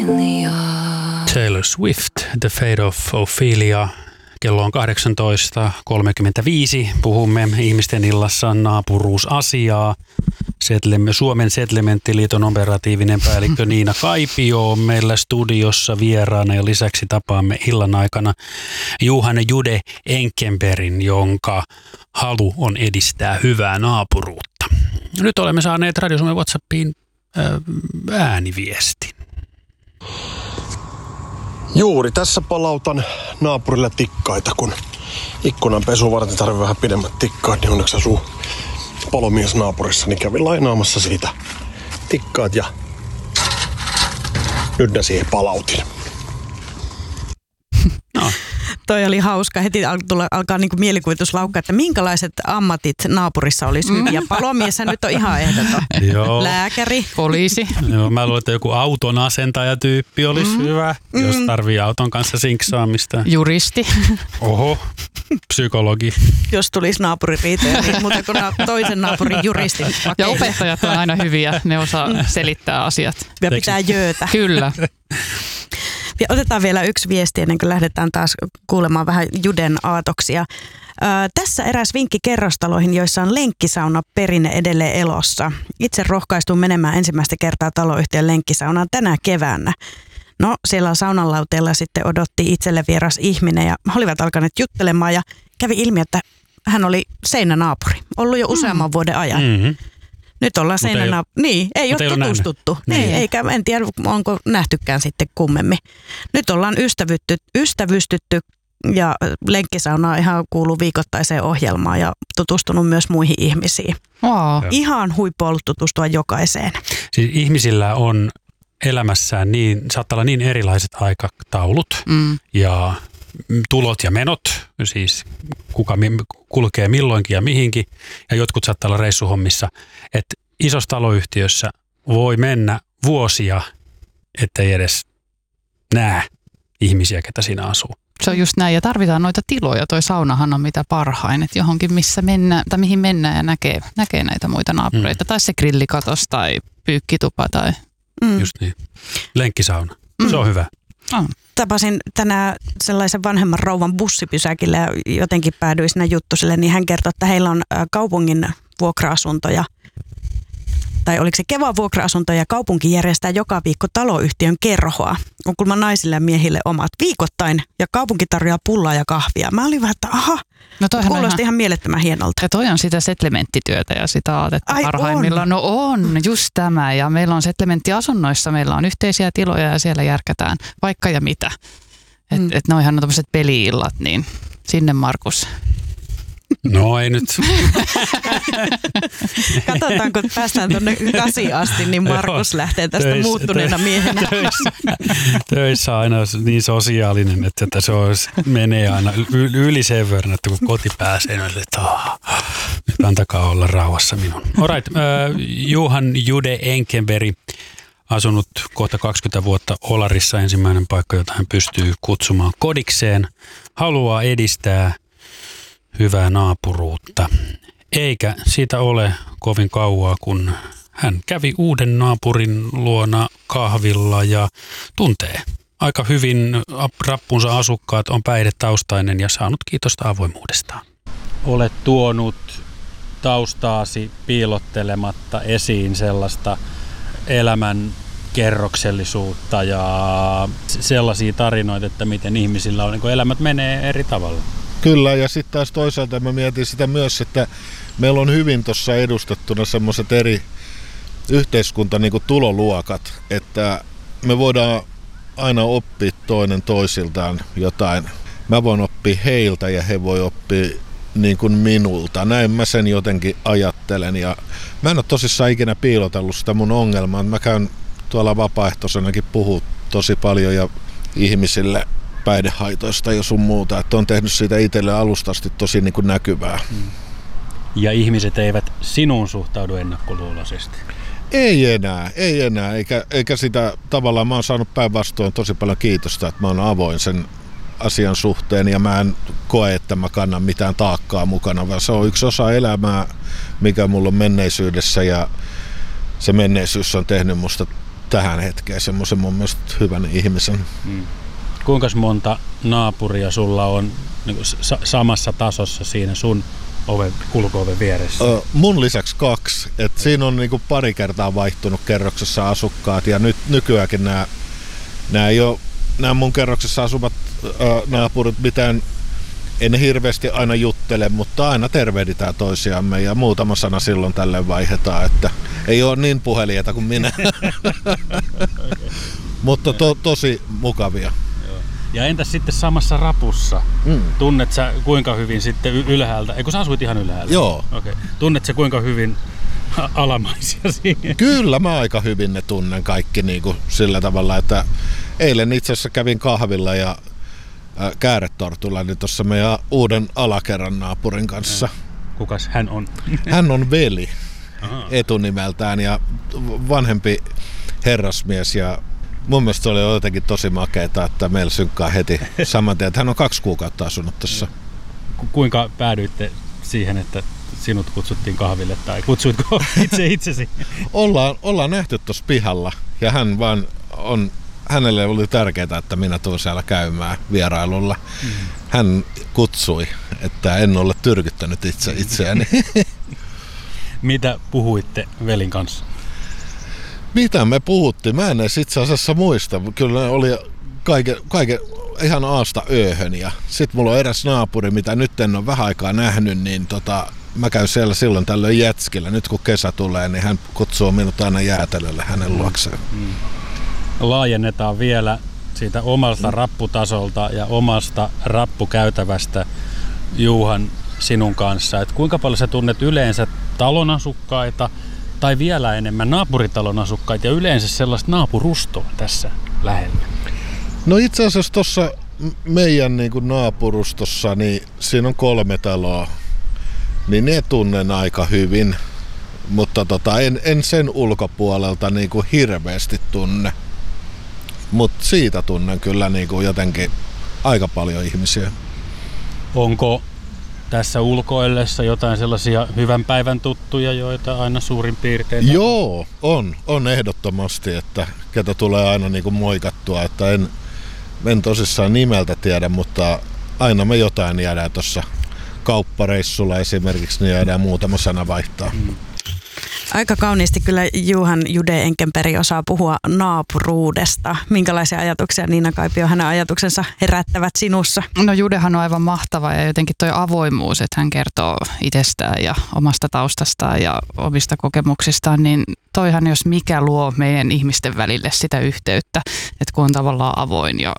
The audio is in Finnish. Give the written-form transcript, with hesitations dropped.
Taylor Swift, The Fate of Ophelia. Kello on 18.35. Puhumme ihmisten illassa naapuruusasiaa. Suomen Settlementtiliiton operatiivinen päällikkö Niina Kaipio on meillä studiossa vieraana ja lisäksi tapaamme illan aikana Johan Jude Enkenbergin, jonka halu on edistää hyvää naapuruutta. Nyt olemme saaneet Radio Suomen WhatsAppiin ääniviestin. Juuri tässä palautan naapurille tikkaita, kun ikkunan pesu varten tarvii vähän pidemmät tikkaat, niin onneksi asuu palomies naapurissa, niin kävin lainaamassa siitä tikkaat ja nyt ne siihen palautin. No. Toi oli hauska. Heti alkaa niinku mielikuvituslaukka, että minkälaiset ammatit naapurissa olisi hyviä. Palomieshän nyt on ihan ehdoton. Joo. Lääkäri. Poliisi. Joo, mä luulen, että joku auton asentajatyyppi olisi hyvä, jos tarvii auton kanssa sinksaamista. Juristi. Oho, psykologi. Jos tulisi naapuririitoja, niin mutta kun toisen naapurin juristin pakeille. Ja opettajat on aina hyviä, ne osaa selittää asiat. Ja pitää jöötä. Kyllä. Ja otetaan vielä yksi viesti ennen kuin lähdetään taas kuulemaan vähän Juden aatoksia. Tässä eräs vinkki kerrostaloihin, joissa on lenkkisauna perinne edelleen elossa. Itse rohkaistun menemään ensimmäistä kertaa taloyhtiön lenkkisaunaan tänä keväänä. No, siellä saunanlauteella sitten odotti itselle vieras ihminen ja he olivat alkaneet juttelemaan ja kävi ilmi, että hän oli seinänaapuri. Ollut jo useamman vuoden ajan. Mm-hmm. Nyt ollaan seinänaapuri. Niin, ei ole tutustuttu. Eikä, en tiedä, onko nähtykään sitten kummemmin. Nyt ollaan ystävystytty ja lenkkisauna ihan kuuluu viikoittaiseen ohjelmaan ja tutustunut myös muihin ihmisiin. Wow. Ihan huippu ollut tutustua jokaiseen. Siis ihmisillä on elämässään saattaa olla niin erilaiset aikataulut ja tulot ja menot, siis kuka kulkee milloinkin ja mihinkin, ja jotkut saattaa olla reissuhommissa, että isossa taloyhtiössä voi mennä vuosia, ettei edes näe ihmisiä, ketä siinä asuu. Se on just näin, ja tarvitaan noita tiloja. Toi saunahan on mitä parhain, että johonkin missä mennään, tai mihin mennään ja näkee näitä muita naapureita. Tai se grillikatos tai pyykkitupa tai... Just niin. Lenkkisauna. Se on hyvä. Tapasin tänään sellaisen vanhemman rouvan bussipysäkillä ja jotenkin päädyin sinne juttusille, niin hän kertoi, että heillä on kaupungin vuokra-asuntoja. Tai oliko se Kevan vuokra-asunto ja kaupunki järjestää joka viikko taloyhtiön kerhoa. On kuulemma naisille ja miehille omat viikoittain ja kaupunki tarjoaa pullaa ja kahvia. Mä olin vähän, että kuulosti ihan mielettömän hienolta. Ja toi on sitä settlementtityötä ja sitä aatetta parhaimmillaan. No on, just tämä. Ja meillä on settlementtiasunnoissa, meillä on yhteisiä tiloja ja siellä järkätään vaikka ja mitä. Et noihan on tämmöiset peli-illat, niin sinne Markus. No ei nyt. Katsotaan, kun päästään tuonne 8 asti, niin Markus lähtee tästä muuttuneena miehenä. Töissä aina niin sosiaalinen, että se menee aina yli sen verran, että kun koti pääsee, niin että nyt antakaa olla rauhassa minun. Alright, Johan Jude Enkenberg, asunut kohta 20 vuotta Olarissa, ensimmäinen paikka, jota hän pystyy kutsumaan kodikseen, haluaa edistää hyvää naapuruutta. Eikä siitä ole kovin kauaa, kun hän kävi uuden naapurin luona kahvilla ja tuntee aika hyvin rappunsa asukkaat, on päihdetaustainen ja saanut kiitosta avoimuudestaan. Olet tuonut taustaasi piilottelematta esiin sellaista elämän kerroksellisuutta ja sellaisia tarinoita, että miten ihmisillä on, niin kun elämät menee eri tavalla. Kyllä, ja sitten taas toisaalta mä mietin sitä myös, että meillä on hyvin tuossa edustettuna semmoiset eri tuloluokat, että me voidaan aina oppia toinen toisiltaan jotain. Mä voin oppia heiltä ja he voi oppia niin kuin minulta. Näin mä sen jotenkin ajattelen, ja mä en ole tosissaan ikinä piilotellut sitä mun ongelmaa. Mä käyn tuolla vapaaehtoisenakin puhua tosi paljon ja ihmisille päihdehaitoista ja sun muuta, että on tehnyt siitä itselle alusta asti tosi niin kuin näkyvää. Ja ihmiset eivät sinuun suhtaudu ennakkoluuloisesti? Ei enää, eikä sitä tavallaan, mä oon saanut päinvastoin tosi paljon kiitosta, että mä oon avoin sen asian suhteen ja mä en koe, että mä kannan mitään taakkaa mukana, vaan se on yksi osa elämää, mikä mulla on menneisyydessä ja se menneisyys on tehnyt musta tähän hetkeen semmoisen mun mielestä hyvän ihmisen. Kuinka monta naapuria sulla on niin samassa tasossa siinä sun kulko-oven vieressä? Mun lisäksi 2. Et siinä on niin pari kertaa vaihtunut kerroksessa asukkaat ja nykyäänkin nämä mun kerroksessa asuvat naapurit mitään en hirveästi aina juttele, mutta aina tervehditään toisiamme ja muutama sana silloin tällöin vaihdetaan, että ei ole niin puhelijoita kuin minä. Mutta tosi mukavia. Ja entäs sitten samassa rapussa? Tunnet sä kuinka hyvin sitten ylhäältä? Eikö sä asuit ihan ylhäällä? Joo. Okay. Tunnet sä kuinka hyvin alamaisia siinä? Kyllä mä aika hyvin ne tunnen kaikki niin kuin sillä tavalla, että eilen itse asiassa kävin kahvilla ja Kääretortulla niin tuossa meidän uuden alakerran naapurin kanssa. Kukas hän on? Hän on veli etunimeltään ja vanhempi herrasmies ja mun mielestä se oli jotenkin tosi makeeta, että meillä synkkaa heti saman tien, että hän on 2 kuukautta asunut tuossa. Kuinka päädyitte siihen, että sinut kutsuttiin kahville tai kutsuitko itse itsesi? Ollaan nähty tuossa pihalla ja hänelle oli tärkeää, että minä tuun siellä käymään vierailulla. Hän kutsui, että en ole tyrkyttänyt itseäni. Mitä puhuitte velin kanssa? Mitä me puhuttiin? Mä en edes itse asiassa muista. Kyllä ne oli kaiken ihan aasta ööhön. Ja sit mulla on eräs naapuri, mitä nyt en ole vähän aikaa nähnyt, niin mä käyn siellä silloin tällöin jätskillä. Nyt kun kesä tulee, niin hän kutsuu minut aina jäätelölle hänen luokseen. Laajennetaan vielä siitä omalta rapputasolta ja omasta rappukäytävästä Juhan sinun kanssa. Et kuinka paljon sä tunnet yleensä talon asukkaita tai vielä enemmän naapuritalon asukkaita ja yleensä sellaista naapurustoa tässä lähellä? No itse asiassa tuossa meidän niin kuin naapurustossa, niin siinä on 3 taloa, niin ne tunnen aika hyvin, mutta en sen ulkopuolelta niin kuin hirveästi tunne. Mutta siitä tunnen kyllä niin kuin jotenkin aika paljon ihmisiä. Onko tässä ulkoillessa jotain sellaisia hyvän päivän tuttuja, joita aina suurin piirtein? Joo, on ehdottomasti, että ketä tulee aina niin kuin moikattua, että en tosissaan nimeltä tiedä, mutta aina me jotain jäädään tuossa kauppareissulla esimerkiksi, niin jäädään muutama sana vaihtaa. Aika kauniisti kyllä Juhan Jude Enkenperi osaa puhua naapuruudesta. Minkälaisia ajatuksia Niina Kaipio hänen ajatuksensa herättävät sinussa? No Judehan on aivan mahtava ja jotenkin toi avoimuus, että hän kertoo itsestään ja omasta taustastaan ja omista kokemuksistaan, niin toihan jos mikä luo meidän ihmisten välille sitä yhteyttä, että kun on tavallaan avoin ja